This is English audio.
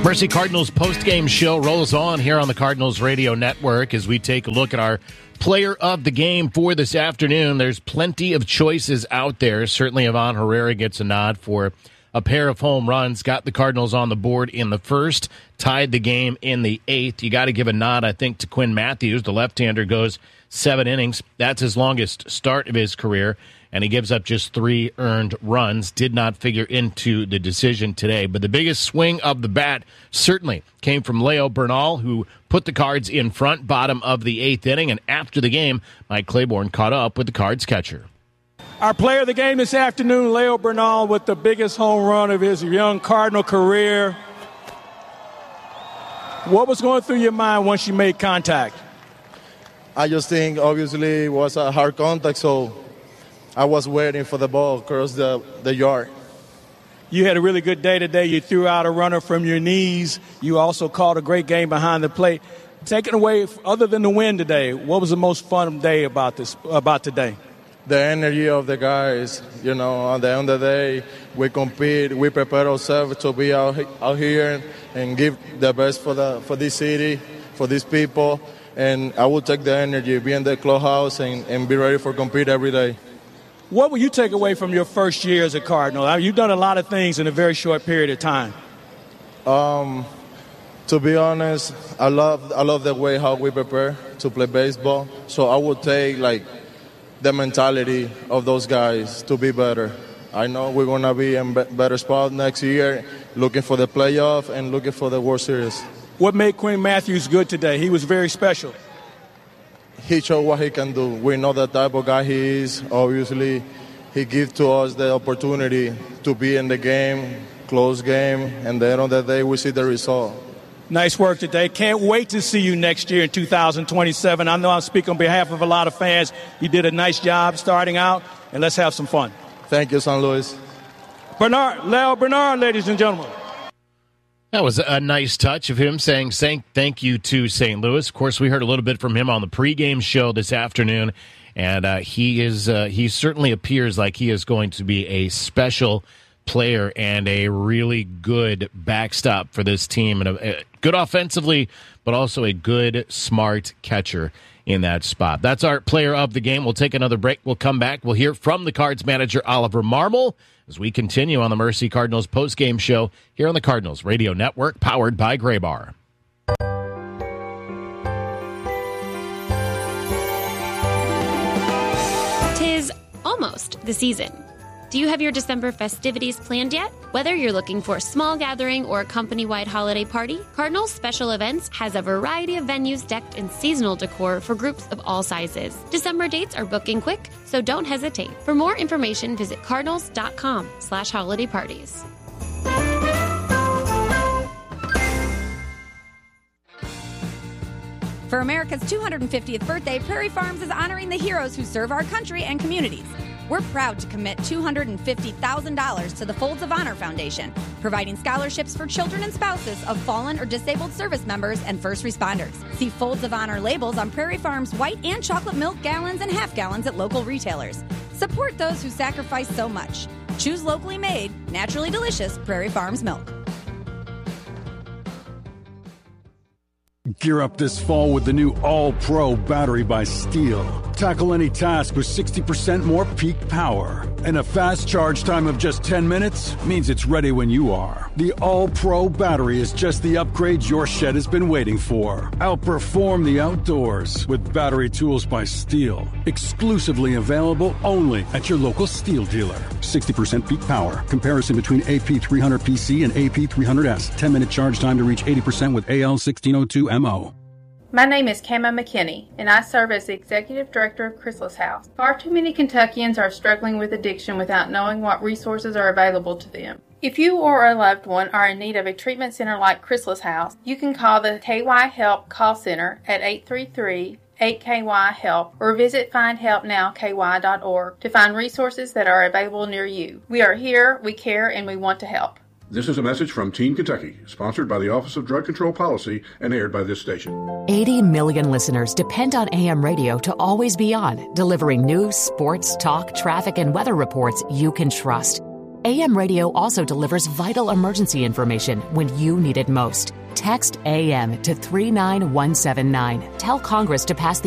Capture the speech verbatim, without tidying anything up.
Mercy Cardinals postgame show rolls on here on the Cardinals Radio Network as we take a look at our player of the game for this afternoon. There's plenty of choices out there. Certainly Ivan Herrera gets a nod for a pair of home runs, got the Cardinals on the board in the first, tied the game in the eighth. You got to give a nod, I think, to Quinn Matthews. The left-hander goes seven innings. That's his longest start of his career, and he gives up just three earned runs. Did not figure into the decision today. But the biggest swing of the bat certainly came from Leo Bernal, who put the Cards in front, bottom of the eighth inning. And after the game, Mike Claiborne caught up with the Cards catcher. Our player of the game this afternoon, Leo Bernal, with the biggest home run of his young Cardinal career. What was going through your mind once you made contact? I just think, obviously, it was a hard contact, so I was waiting for the ball across the, the yard. You had a really good day today. You threw out a runner from your knees. You also called a great game behind the plate. Taking away, other than the win today, what was the most fun day about this about today? The energy of the guys. You know, at the end of the day, we compete, we prepare ourselves to be out, out here and give the best for the for this city, for these people. And I will take the energy, be in the clubhouse, and, and be ready for compete every day. What will you take away from your first year as a Cardinal? I mean, you've done a lot of things in a very short period of time. Um, to be honest, I love I love the way how we prepare to play baseball. So I would take like the mentality of those guys to be better. I know we're gonna be in a better spot next year, looking for the playoff and looking for the World Series. What made Quinn Matthews good today? He was very special. He showed what he can do. We know the type of guy he is. Obviously, he gives to us the opportunity to be in the game, close game, and at the end of the day, we see the result. Nice work today. Can't wait to see you next year in two thousand twenty-seven. I know I speak on behalf of a lot of fans. You did a nice job starting out, and let's have some fun. Thank you, Saint Louis. Bernard, Leo Bernard, ladies and gentlemen. That was a nice touch of him saying thank you to Saint Louis. Of course, we heard a little bit from him on the pregame show this afternoon, and uh, he is uh, he certainly appears like he is going to be a special player and a really good backstop for this team, and a, a good offensively, but also a good, smart catcher in that spot. That's our player of the game. We'll take another break. We'll come back. We'll hear from the Cards manager, Oliver Marmol, as we continue on the Mercy Cardinals postgame show here on the Cardinals Radio Network, powered by Graybar. Tis almost the season. Do you have your December festivities planned yet? Whether you're looking for a small gathering or a company-wide holiday party, Cardinals Special Events has a variety of venues decked in seasonal decor for groups of all sizes. December dates are booking quick, so don't hesitate. For more information, visit cardinals.com slash holiday parties. For America's two hundred fiftieth birthday, Prairie Farms is honoring the heroes who serve our country and communities. We're proud to commit two hundred fifty thousand dollars to the Folds of Honor Foundation, providing scholarships for children and spouses of fallen or disabled service members and first responders. See Folds of Honor labels on Prairie Farms white and chocolate milk gallons and half gallons at local retailers. Support those who sacrifice so much. Choose locally made, naturally delicious Prairie Farms milk. Gear up this fall with the new All-Pro battery by Steel. Tackle any task with sixty percent more peak power. And a fast charge time of just ten minutes means it's ready when you are. The All-Pro battery is just the upgrade your shed has been waiting for. Outperform the outdoors with battery tools by Steel. Exclusively available only at your local Steel dealer. sixty percent peak power. Comparison between A P three hundred P C and A P three hundred S. ten minute charge time to reach eighty percent with A L sixteen oh two M O. My name is Kama McKinney, and I serve as the Executive Director of Chrysalis House. Far too many Kentuckians are struggling with addiction without knowing what resources are available to them. If you or a loved one are in need of a treatment center like Chrysalis House, you can call the K Y Help call center at eight three three, eight K Y HELP or visit find help now K Y dot org to find resources that are available near you. We are here, we care, and we want to help. This is a message from Teen Kentucky, sponsored by the Office of Drug Control Policy and aired by this station. eighty million listeners depend on A M radio to always be on, delivering news, sports, talk, traffic, and weather reports you can trust. A M Radio also delivers vital emergency information when you need it most. Text A M to three nine one seven nine. Tell Congress to pass the